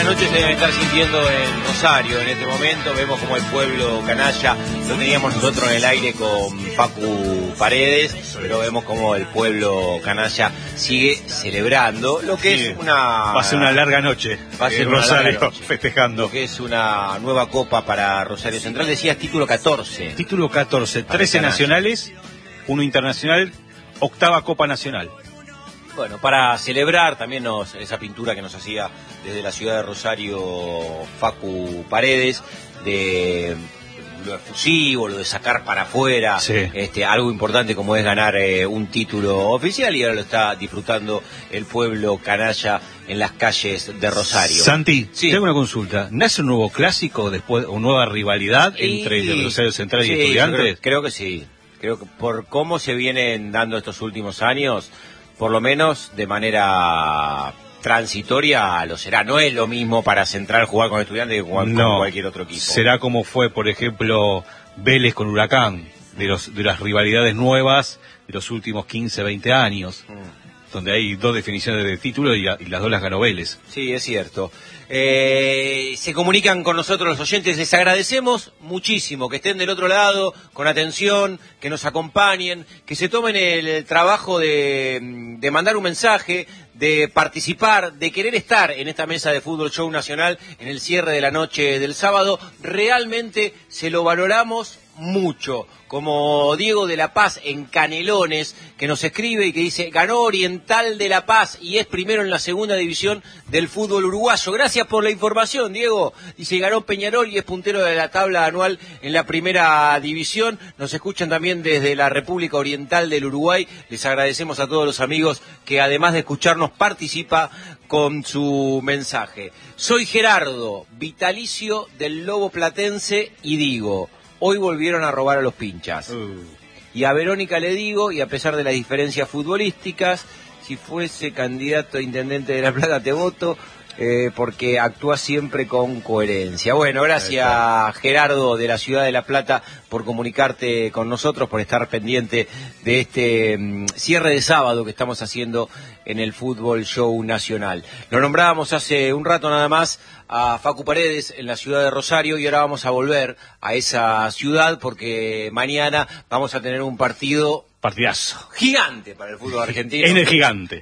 noche se deben estar sintiendo en Rosario en este momento. Vemos como el pueblo canalla, lo teníamos nosotros en el aire con Facu Paredes, pero vemos como el pueblo canalla sigue celebrando lo que es una... Va a ser una larga noche. Va a ser Rosario larga noche, festejando. Lo que es una nueva copa para Rosario Central. Decías título 14. Título 14, 13 nacionales, uno internacional, octava Copa Nacional. Bueno, para celebrar también esa pintura que nos hacía desde la ciudad de Rosario Facu Paredes, de lo efusivo, lo de sacar para afuera, sí. Algo importante como es ganar un título oficial, y ahora lo está disfrutando el pueblo canalla en las calles de Rosario. Santi, sí. Tengo una consulta. ¿Nace un nuevo clásico después, o nueva rivalidad entre Rosario Central y Estudiantes? Creo que sí. Creo que por cómo se vienen dando estos últimos años, por lo menos de manera transitoria lo será. No es lo mismo para Central jugar con Estudiantes que jugar con cualquier otro equipo. Será como fue, por ejemplo, Vélez con Huracán, de las rivalidades nuevas de los últimos 15, 20 años, donde hay dos definiciones de título y las dos las ganó Vélez. Sí, es cierto. Se comunican con nosotros los oyentes, les agradecemos muchísimo que estén del otro lado, con atención, que nos acompañen, que se tomen el trabajo de mandar un mensaje, de participar, de querer estar en esta mesa de Fútbol Show Nacional en el cierre de la noche del sábado. Realmente se lo valoramos mucho, como Diego de la Paz en Canelones, que nos escribe y que dice: ganó Oriental de La Paz y es primero en la segunda división del fútbol uruguayo. Gracias por la información, Diego. Dice: ganó Peñarol y es puntero de la tabla anual en la primera división. Nos escuchan también desde la República Oriental del Uruguay. Les agradecemos a todos los amigos que, además de escucharnos, participa con su mensaje. Soy Gerardo, vitalicio del Lobo Platense, y digo: hoy volvieron a robar a los pinchas. Y a Verónica le digo, y a pesar de las diferencias futbolísticas, si fuese candidato a intendente de La Plata te voto, porque actúa siempre con coherencia. Bueno, gracias Gerardo de la ciudad de La Plata por comunicarte con nosotros, por estar pendiente de este cierre de sábado que estamos haciendo en el Fútbol Show Nacional. Lo nombrábamos hace un rato nada más a Facu Paredes en la ciudad de Rosario, y ahora vamos a volver a esa ciudad porque mañana vamos a tener un partidazo gigante para el fútbol argentino. En el Gigante.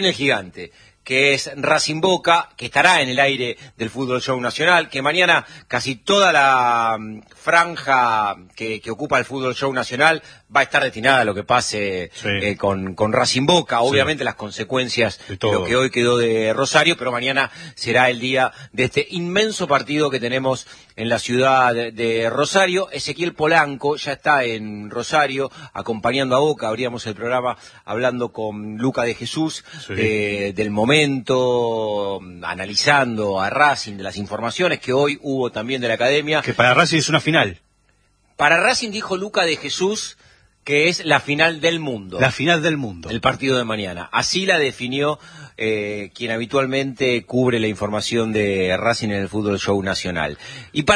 Que es Racing Boca, que estará en el aire del Fútbol Show Nacional, que mañana casi toda la franja que ocupa el Fútbol Show Nacional va a estar destinada a lo que pase con Racing Boca. Obviamente las consecuencias de lo que hoy quedó de Rosario, pero mañana será el día de este inmenso partido que tenemos en la ciudad de Rosario. Ezequiel Polanco ya está en Rosario acompañando a Boca. Abríamos el programa hablando con Luca de Jesús del momento, analizando a Racing, de las informaciones que hoy hubo también de la academia. Que para Racing es una final. Para Racing, dijo Luca de Jesús, que es la final del mundo. La final del mundo. El partido de mañana. Así la definió quien habitualmente cubre la información de Racing en el Fútbol Show Nacional. Y para